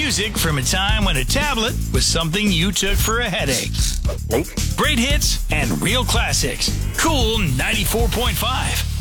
music from a time when a tablet was something you took for a headache. Great hits and real classics. Cool 94.5.